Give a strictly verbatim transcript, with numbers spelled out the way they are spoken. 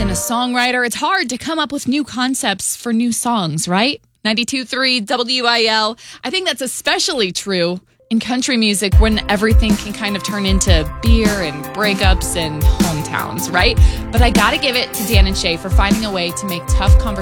and a songwriter, it's hard to come up with new concepts for new songs, right? ninety-two point three W I L. I think that's especially true in country music when everything can kind of turn into beer and breakups and hometowns, right? But I gotta give it to Dan and Shay for finding a way to make tough conversations